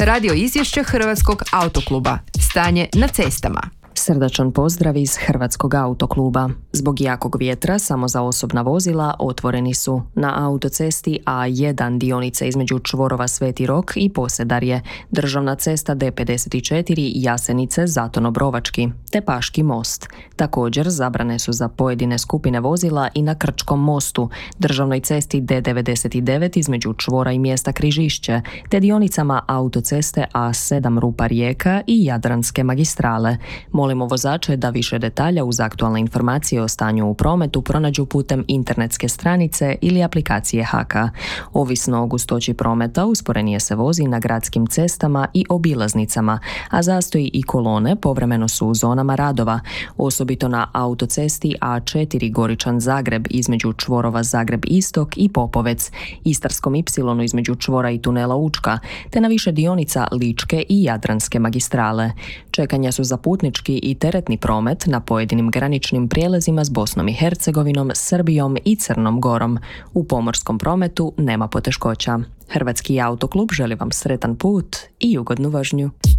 Radio izvješće Hrvatskog autokluba. Stanje na cestama. Srdačan pozdrav iz Hrvatskog autokluba. Zbog jakog vjetra samo za osobna vozila otvoreni su na autocesti A1 dionica između čvorova Sveti Rok i Posedarje, državna cesta D54 Jasenice-Zatono-Brovački, te Paški most. Također zabrane su za pojedine skupine vozila i na Krčkom mostu, državnoj cesti D99 između čvora i mjesta Križišće, te dionicama autoceste A7 Rupa-Rijeka i Jadranske magistrale. Molimo vozače da više detalja uz aktualne informacije o stanju u prometu pronađu putem internetske stranice ili aplikacije HAKA. Ovisno o gustoći prometa, usporenije se vozi na gradskim cestama i obilaznicama, a zastoji i kolone povremeno su u zonama radova, osobito na autocesti A4 Goričan-Zagreb između čvorova Zagreb-Istok i Popovec, Istarskom Y između čvora i tunela Učka, te na više dionica Ličke i Jadranske magistrale. Čekanja su za putnički i teretni promet na pojedinim graničnim prijelazima s Bosnom i Hercegovinom, Srbijom i Crnom Gorom. U pomorskom prometu nema poteškoća. Hrvatski autoklub želi vam sretan put i ugodnu vožnju.